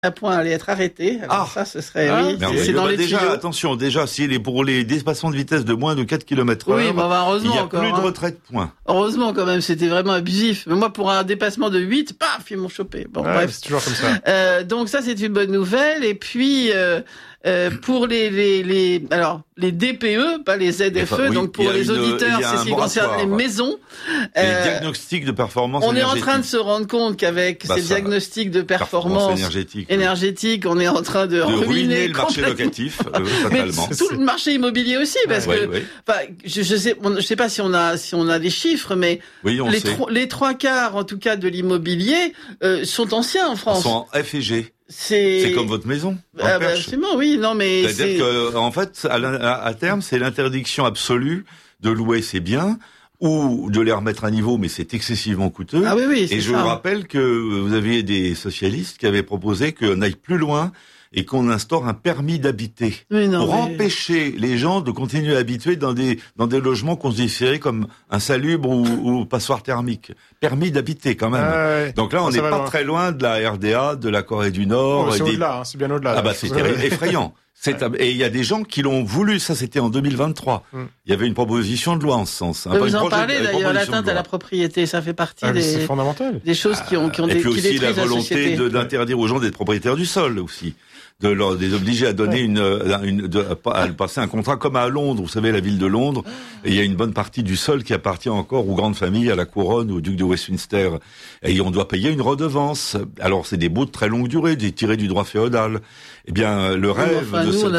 point allait être arrêté. Alors ça, ce serait, c'est dans les déjà, tuyaux. Attention, s'il est pour les dépassements de vitesse de moins de 4 km/h, heureusement il n'y a plus de retrait de points. Heureusement, quand même, c'était vraiment abusif. Mais moi, pour un dépassement de 8, paf, ils m'ont chopé. Bon, bref. C'est toujours comme ça. Donc ça, c'est une bonne nouvelle. Et puis, pour les DPE, pas les ZFE, donc pour les auditeurs, c'est ce qui concerne les maisons. Les diagnostics de performance énergétique. On est en train de se rendre compte qu'avec ces diagnostics de performance énergétique, on est en train de ruiner le marché locatif, totalement. Tout le marché immobilier aussi, parce que, je sais pas si on a des chiffres, mais les 3/4, en tout cas, de l'immobilier, sont anciens en France. Ils sont en F et G. C'est comme votre maison. Absolument, oui. Non, mais c'est-à-dire que, en fait, à terme, c'est l'interdiction absolue de louer ces biens ou de les remettre à niveau, mais c'est excessivement coûteux. Ah oui, et je vous rappelle que vous aviez des socialistes qui avaient proposé qu'on aille plus loin et qu'on instaure un permis d'habiter pour empêcher les gens de continuer à habiter dans des logements considérés comme insalubres ou passoires thermiques. Permis d'habiter quand même. Donc là, on n'est pas très loin de la RDA, de la Corée du Nord. C'est au-delà, c'est bien au-delà. C'est effrayant. Et il y a des gens qui l'ont voulu, ça c'était en 2023. Il y avait une proposition de loi en ce sens. Vous en parlez d'ailleurs, l'atteinte à la propriété, ça fait partie c'est fondamental. Des choses qui détruisent la volonté d'interdire aux gens d'être propriétaires du sol aussi. De les obliger à donner à passer un contrat comme à Londres. Vous savez, la ville de Londres, il y a une bonne partie du sol qui appartient encore aux grandes familles, à la couronne, au duc de Westminster. Et on doit payer une redevance. Alors, c'est des baux de très longue durée, tirés du droit féodal. Eh bien, le rêve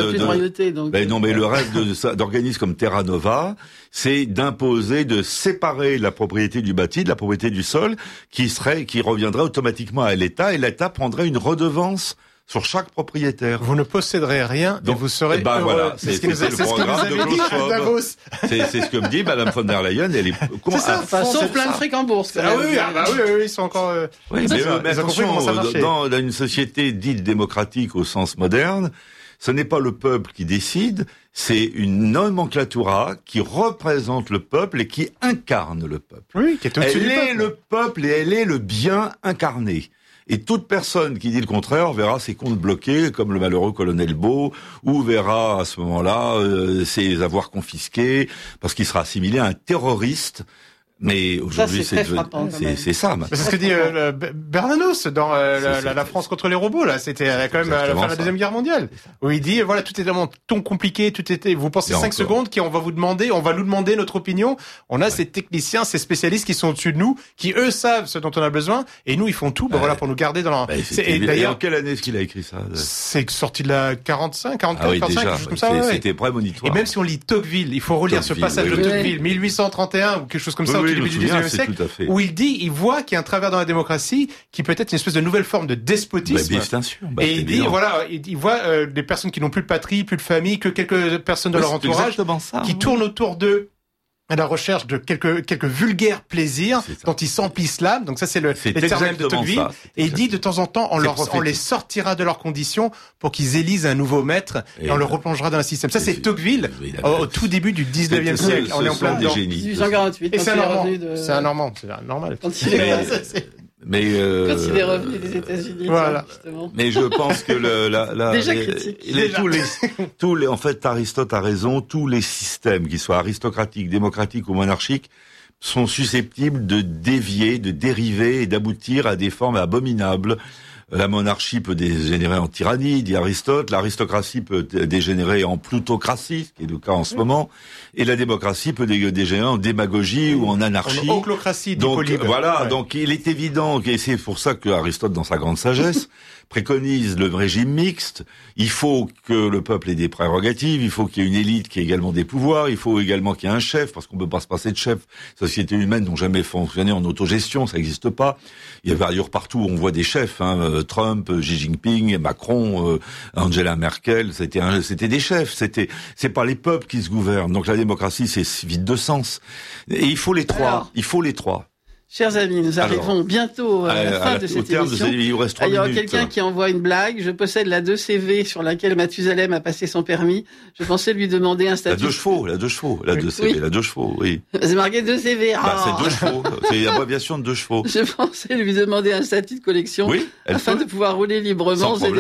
le rêve d'organismes comme Terra Nova, c'est d'imposer, de séparer la propriété du bâti de la propriété du sol, qui reviendrait automatiquement à l'État, et l'État prendrait une redevance sur chaque propriétaire. Vous ne posséderez rien, donc vous serez heureux. Voilà, c'est le programme de Klaus Schwab. C'est ce que me dit Madame von der Leyen. Elle est sauf plein de fric en bourse. Oui, ils sont encore. Mais attention, dans une société dite démocratique au sens moderne, ce n'est pas le peuple qui décide, c'est une nomenclatura qui représente le peuple et qui incarne le peuple. Oui, qui est au-dessus du peuple. Elle est le peuple et elle est le bien incarné. Et toute personne qui dit le contraire verra ses comptes bloqués, comme le malheureux colonel Beau, ou verra à ce moment-là ses avoirs confisqués, parce qu'il sera assimilé à un terroriste. Mais aujourd'hui, c'est ça. C'est ce que dit Bernanos dans la France contre les robots. Là, c'était quand même à la fin de la Deuxième Guerre mondiale, où il dit voilà, tout est vraiment compliqué, tout était. Vous pensez 5 secondes on va nous demander notre opinion. On a ces techniciens, ces spécialistes qui sont au-dessus de nous, qui eux savent ce dont on a besoin, et nous ils font tout, pour nous garder dans. Et d'ailleurs, en quelle année est-ce qu'il a écrit ça? C'est sorti de la 45, 44, 45, quelque chose comme ça. C'était prémonitoire. Et même si on lit Tocqueville, il faut relire ce passage de Tocqueville, 1831 ou quelque chose comme ça. Début du 19e siècle, où il voit qu'il y a un travers dans la démocratie qui peut être une espèce de nouvelle forme de despotisme. Bien sûr. Et il dit, il voit des personnes qui n'ont plus de patrie, plus de famille, que quelques personnes de leur entourage qui tournent autour d'eux à la recherche de quelques vulgaires plaisirs dont ils s'emplissent l'âme. Donc ça, c'est l'éternel de Tocqueville. Et il dit, de temps en temps, on les sortira de leurs conditions pour qu'ils élisent un nouveau maître et on le replongera dans un système. Ça, c'est Tocqueville au tout début du 19e siècle. On est en plein dedans. 1848. Et c'est un Normand. C'est normal. Quand il est revenu des États-Unis. Voilà. Mais je pense que en fait, Aristote a raison, tous les systèmes, qu'ils soient aristocratiques, démocratiques ou monarchiques, sont susceptibles de dévier, de dériver et d'aboutir à des formes abominables. La monarchie peut dégénérer en tyrannie, dit Aristote. L'aristocratie peut dégénérer en plutocratie, ce qui est le cas en ce moment. Et la démocratie peut dégénérer en démagogie ou en anarchie. En oclocratie, donc voilà. Ouais. Donc il est évident, et c'est pour ça que Aristote, dans sa grande sagesse, préconise le régime mixte. Il faut que le peuple ait des prérogatives. Il faut qu'il y ait une élite qui ait également des pouvoirs. Il faut également qu'il y ait un chef, parce qu'on peut pas se passer de chef. Sociétés humaines n'ont jamais fonctionné en autogestion, ça n'existe pas. Il y a d'ailleurs partout où on voit des chefs, Trump, Xi Jinping, Macron, Angela Merkel, c'était des chefs. C'est pas les peuples qui se gouvernent. Donc la démocratie, c'est vide de sens. Et il faut les trois. Chers amis, nous arrivons bientôt à la fin de cette émission. Il reste 3 minutes. Il y aura quelqu'un qui envoie une blague. Je possède la 2CV sur laquelle Mathusalem a passé son permis. Je pensais lui demander un statut. La 2 chevaux, la 2 CV, la 2 chevaux, oui. C'est marqué 2CV. C'est 2 chevaux. C'est l'abréviation de 2 chevaux. Je pensais lui demander un statut de collection afin de pouvoir rouler librement.